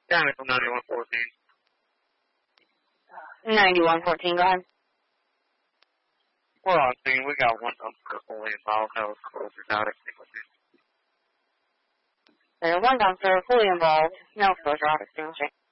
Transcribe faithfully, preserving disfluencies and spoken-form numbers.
Yeah, it's ninety-one fourteen. ninety-one fourteen, go ahead. Well, I mean, we got one dumpster fully involved. That was close without extinguishing. There's one dumpster fully involved. No exposure out extinguishing.